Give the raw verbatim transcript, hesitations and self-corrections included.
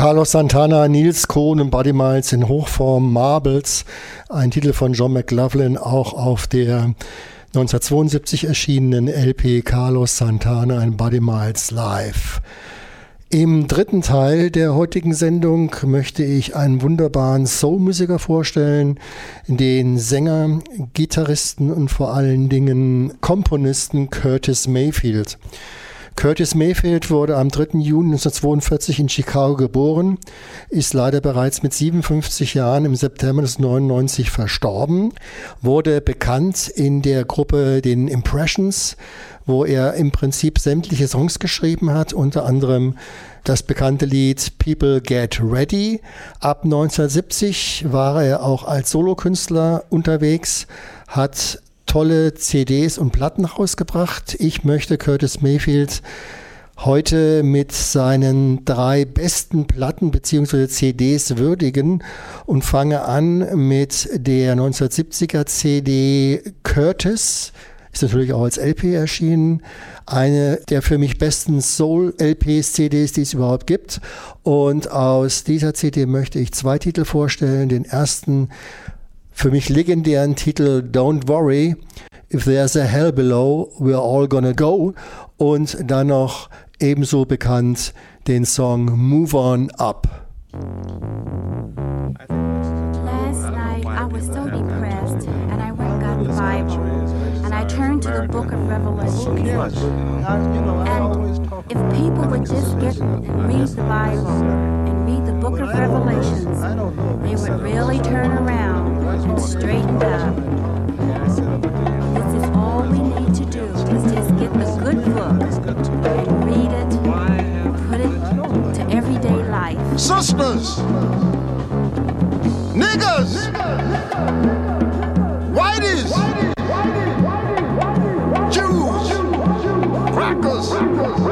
Carlos Santana, Nils Cohn und Buddy Miles in Hochform, Marbles, ein Titel von John McLaughlin, auch auf der neunzehnhundertzweiundsiebzig erschienenen L P Carlos Santana and Buddy Miles Live. Im dritten Teil der heutigen Sendung möchte ich einen wunderbaren Soul-Musiker vorstellen, den Sänger, Gitarristen und vor allen Dingen Komponisten Curtis Mayfield. Curtis Mayfield wurde am dritten Juni neunzehnhundertzweiundvierzig in Chicago geboren, ist leider bereits mit siebenundfünfzig Jahren im September neunzehnhundertneunundneunzig verstorben, wurde bekannt in der Gruppe den Impressions, wo er im Prinzip sämtliche Songs geschrieben hat, unter anderem das bekannte Lied People Get Ready. Ab neunzehnhundertsiebzig war er auch als Solokünstler unterwegs, hat tolle C Ds und Platten rausgebracht. Ich möchte Curtis Mayfield heute mit seinen drei besten Platten bzw. C Ds würdigen und fange an mit der neunzehnhundertsiebziger C D Curtis. Ist natürlich auch als L P erschienen. Eine der für mich besten Soul-L Ps, C Ds, die es überhaupt gibt. Und aus dieser C D möchte ich zwei Titel vorstellen. Den ersten für mich legendären Titel Don't Worry, If There's a Hell Below, We're All Gonna Go. Und dann noch ebenso bekannt den Song Move On Up. Last night I was so depressed and I went and got the Bible and I turned to the book of Revelation. And if people would just get and read the Bible and read the book of Revelations, they would really turn around and straighten up. This is all we need to do, is just get the good book and read it, put it to everyday life. Sisters, niggas, whiteys, Jews, crackers,